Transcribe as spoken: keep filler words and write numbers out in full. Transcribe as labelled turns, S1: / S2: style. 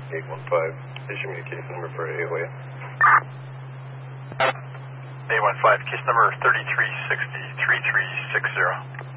S1: eight one five, station communication number for eight oh eight.
S2: eight one five, case number thirty-three sixty, three three six zero.